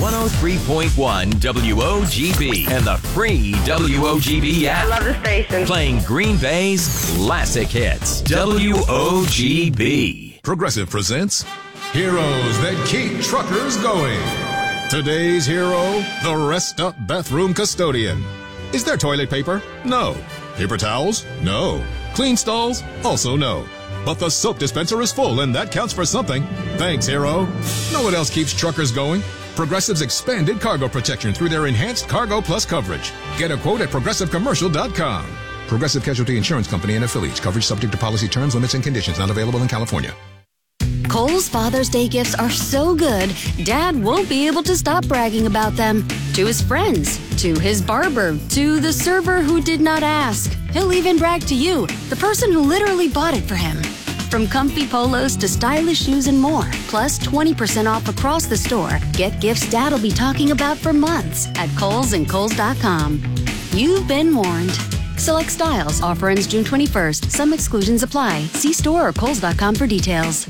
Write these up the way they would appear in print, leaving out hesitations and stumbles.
103.1 WOGB and the free WOGB app. I love the station. Playing Green Bay's classic hits. WOGB. Progressive presents Heroes That Keep Truckers Going. Today's hero, the Rest Up Bathroom Custodian. Is there toilet paper? No. Paper towels? No. Clean stalls? Also no. But the soap dispenser is full, and that counts for something. Thanks, hero. Know what else keeps truckers going? Progressive's expanded cargo protection through their enhanced Cargo Plus coverage. Get a quote at ProgressiveCommercial.com. Progressive Casualty Insurance Company and affiliates. Coverage subject to policy terms, limits, and conditions. Not available in California. Kohl's Father's Day gifts are so good, Dad won't be able to stop bragging about them. To his friends, to his barber, to the server who did not ask. He'll even brag to you, the person who literally bought it for him. From comfy polos to stylish shoes and more, plus 20% off across the store. Get gifts Dad'll be talking about for months at Kohl's and Kohl's.com. You've been warned. Select styles. Offer ends June 21st. Some exclusions apply. See store or Kohl's.com for details.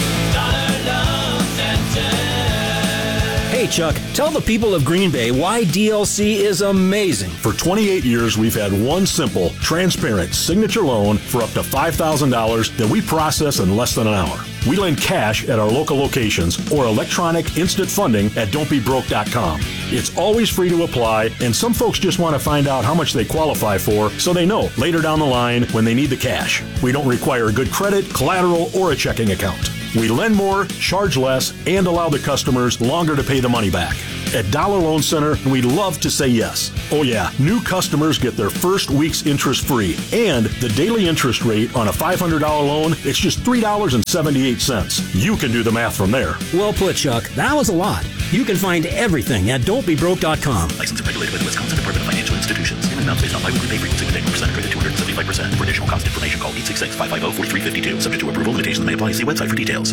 Hey Chuck, tell the people of Green Bay why DLC is amazing. For 28 years, we've had one simple, transparent signature loan for up to $5,000 that we process in less than an hour. We lend cash at our local locations or electronic instant funding at don'tbebroke.com. It's always free to apply, and some folks just want to find out how much they qualify for so they know later down the line when they need the cash. We don't require good credit, collateral, or a checking account. We lend more, charge less, and allow the customers longer to pay the money back. At Dollar Loan Center, we love to say yes. Oh yeah, new customers get their first week's interest free. And the daily interest rate on a $500 loan, it's just $3.78. You can do the math from there. Well put, Chuck. That was a lot. You can find everything at don'tbebroke.com. Licensed and regulated by the Wisconsin Department of Financial Institutions. Payment amounts based on biweekly pay frequency with 1% credit 275%. For additional cost information, call 866-550-4352. Subject to approval, limitations may apply. See website for details.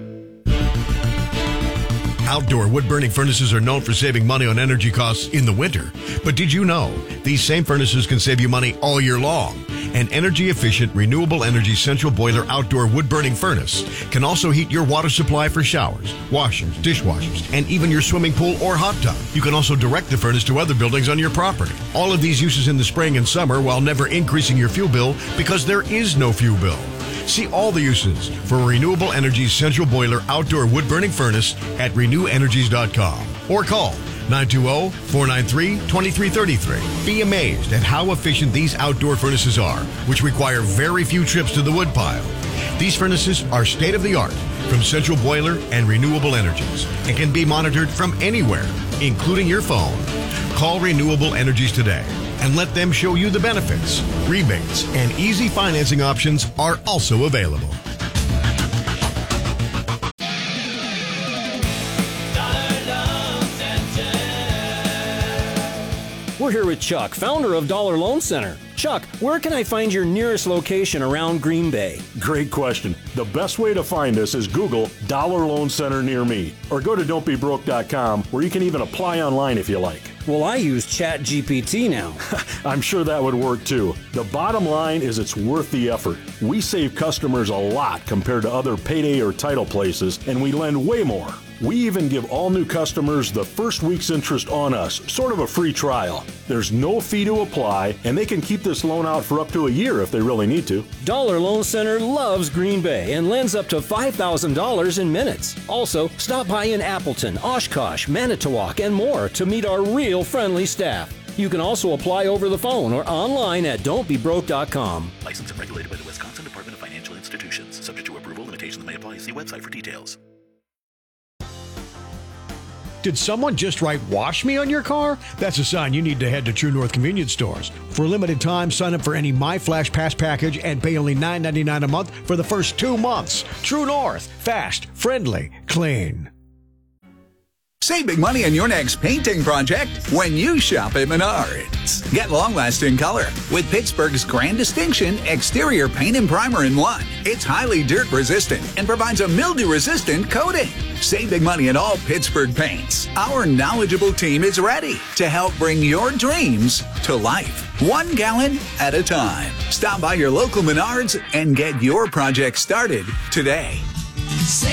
Outdoor wood-burning furnaces are known for saving money on energy costs in the winter. But did you know these same furnaces can save you money all year long? An energy-efficient, renewable energy central boiler outdoor wood-burning furnace can also heat your water supply for showers, washers, dishwashers, and even your swimming pool or hot tub. You can also direct the furnace to other buildings on your property. All of these uses in the spring and summer while never increasing your fuel bill because there is no fuel bill. See all the uses for Renewable Energy's central boiler outdoor wood-burning furnace at renewenergies.com or call 920-493-2333. Be amazed at how efficient these outdoor furnaces are, which require very few trips to the wood pile. These furnaces are state-of-the-art from Central Boiler and Renewable Energies and can be monitored from anywhere, including your phone. Call Renewable Energies today and let them show you the benefits. Rebates and easy financing options are also available. We're here with Chuck, founder of Dollar Loan Center. Chuck, where can I find your nearest location around Green Bay? Great question. The best way to find us is Google Dollar Loan Center near me, or go to don'tbebroke.com, where you can even apply online if you like. Well, I use ChatGPT now. I'm sure that would work too. The bottom line is it's worth the effort. We save customers a lot compared to other payday or title places, and we lend way more. We even give all new customers the first week's interest on us, sort of a free trial. There's no fee to apply, and they can keep this loan out for up to a year if they really need to. Dollar Loan Center loves Green Bay and lends up to $5,000 in minutes. Also, stop by in Appleton, Oshkosh, Manitowoc, and more to meet our real friendly staff. You can also apply over the phone or online at don'tbebroke.com. Licensed and regulated by the Wisconsin Department of Financial Institutions. Subject to approval, limitations may apply. See website for details. Did someone just write "wash me" on your car? That's a sign you need to head to True North convenience stores. For a limited time, sign up for any My Flash Pass package and pay only $9.99 a month for the first 2 months. True North. Fast, friendly, clean. Save big money on your next painting project when you shop at Menards. Get long-lasting color with Pittsburgh's Grand Distinction Exterior Paint and Primer in one. It's highly dirt-resistant and provides a mildew-resistant coating. Save big money on all Pittsburgh paints. Our knowledgeable team is ready to help bring your dreams to life, 1 gallon at a time. Stop by your local Menards and get your project started today.